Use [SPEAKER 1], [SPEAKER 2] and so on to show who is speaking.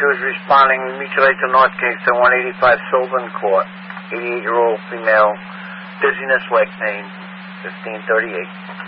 [SPEAKER 1] who's responding, Mutual Aid to North Kingston, 185 Sylvan Court, 88-year-old female, dizziness, leg pain, 1538.